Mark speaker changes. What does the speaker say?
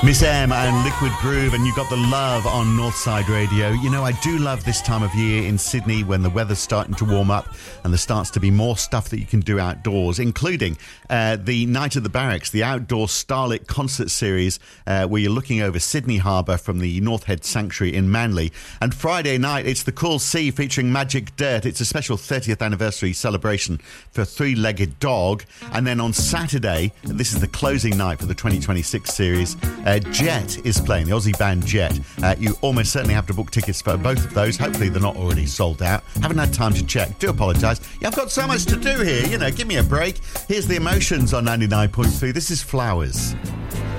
Speaker 1: Miss M and Liquid Groove, and you got the love on Northside Radio. You know, I do love this time of year in Sydney when the weather's starting to warm up and there starts to be more stuff that you can do outdoors, including the Night at the Barracks, the outdoor starlit concert series where you're looking over Sydney Harbour from the North Head Sanctuary in Manly. And Friday night, it's the Cool Sea featuring Magic Dirt. It's a special 30th anniversary celebration for Three-Legged Dog. And then on Saturday, this is the closing night for the 2026 series, Jet is playing, the Aussie band Jet. You almost certainly have to book tickets for both of those. Hopefully they're not already sold out. Haven't had time to check. Do apologise. Yeah, I've got so much to do here. You know, give me a break. Here's the Emotions on 99.3. This is Flowers.